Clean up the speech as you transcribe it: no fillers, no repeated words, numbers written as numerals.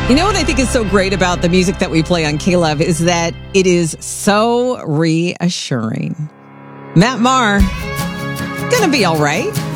You know what I think is so great about the music that we play on K-Love is that it is so reassuring. Matt Maher, gonna be all right.